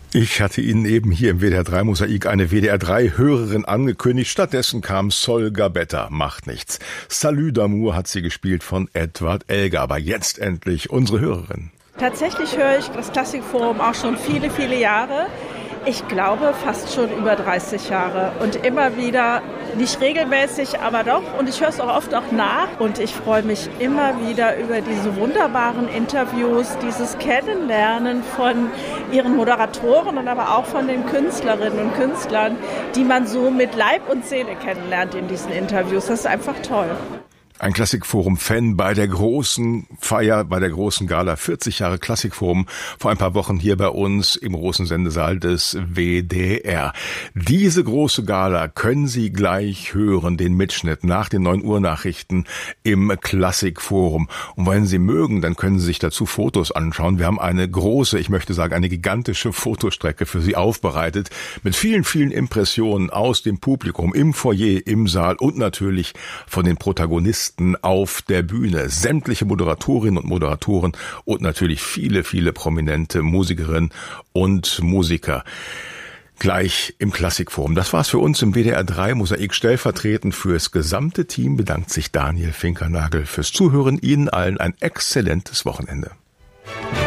Ich hatte Ihnen eben hier im WDR 3 Mosaik eine WDR 3 Hörerin angekündigt. Stattdessen kam Sol Gabetta, macht nichts. Salut d'amour hat sie gespielt von Edward Elgar. Aber jetzt endlich unsere Hörerin. Tatsächlich höre ich das Klassikforum auch schon viele, viele Jahre. Ich glaube fast schon über 30 Jahre und immer wieder, nicht regelmäßig, aber doch. Und ich höre es auch oft auch nach und ich freue mich immer wieder über diese wunderbaren Interviews, dieses Kennenlernen von ihren Moderatoren und aber auch von den Künstlerinnen und Künstlern, die man so mit Leib und Seele kennenlernt in diesen Interviews. Das ist einfach toll. Ein Klassikforum-Fan bei der großen Feier, bei der großen Gala 40 Jahre Klassikforum vor ein paar Wochen hier bei uns im großen Sendesaal des WDR. Diese große Gala können Sie gleich hören, den Mitschnitt nach den 9 Uhr Nachrichten im Klassikforum. Und wenn Sie mögen, dann können Sie sich dazu Fotos anschauen. Wir haben eine große, ich möchte sagen, eine gigantische Fotostrecke für Sie aufbereitet mit vielen, vielen Impressionen aus dem Publikum, im Foyer, im Saal und natürlich von den Protagonisten auf der Bühne. Sämtliche Moderatorinnen und Moderatoren und natürlich viele, viele prominente Musikerinnen und Musiker. Gleich im Klassikforum. Das war's für uns im WDR 3 Mosaik. Stellvertretend fürs gesamte Team bedankt sich Daniel Finkernagel fürs Zuhören. Ihnen allen ein exzellentes Wochenende.